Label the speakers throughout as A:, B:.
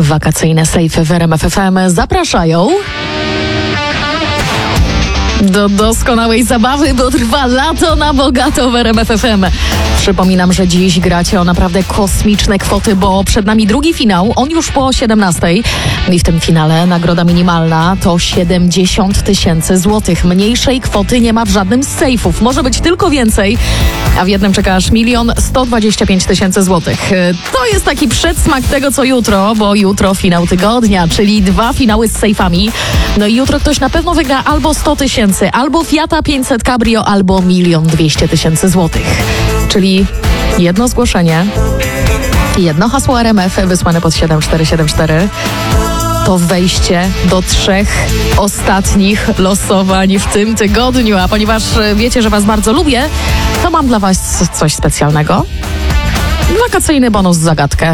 A: Wakacyjne sejfy w RMF FM zapraszają do doskonałej zabawy, bo trwa lato na bogato w RMF FM. Przypominam, że dziś gracie o naprawdę kosmiczne kwoty, bo przed nami drugi finał, on już po 17:00 i w tym finale nagroda minimalna to 70 000 złotych. Mniejszej kwoty nie ma w żadnym z sejfów, może być tylko więcej, a w jednym czeka aż 1 125 000 złotych. To jest taki przedsmak tego, co jutro, bo jutro finał tygodnia, czyli 2 finały z sejfami. No i jutro ktoś na pewno wygra albo 100 000, albo Fiata 500 Cabrio, albo 1 200 000 złotych. Czyli jedno zgłoszenie, jedno hasło RMF wysłane pod 7474 to wejście do 3 ostatnich losowań w tym tygodniu. A ponieważ wiecie, że was bardzo lubię, to mam dla was coś specjalnego. Wakacyjny bonus zagadkę.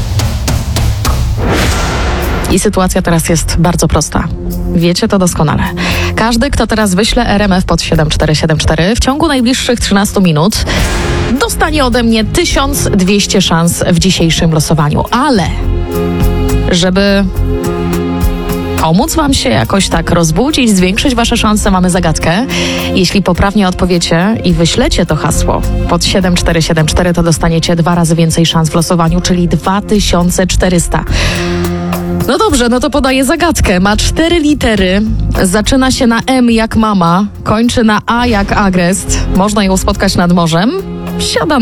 A: I sytuacja teraz jest bardzo prosta. Wiecie to doskonale. Każdy, kto teraz wyśle RMF pod 7474 w ciągu najbliższych 13 minut dostanie ode mnie 1200 szans w dzisiejszym losowaniu. Ale żeby pomóc wam się jakoś tak rozbudzić, zwiększyć wasze szanse, mamy zagadkę. Jeśli poprawnie odpowiecie i wyślecie to hasło pod 7474, to dostaniecie 2 razy więcej szans w losowaniu, czyli 2400. No dobrze, no to podaję zagadkę. Ma 4 litery, zaczyna się na M jak mama, kończy na A jak agrest. Można ją spotkać nad morzem. Siada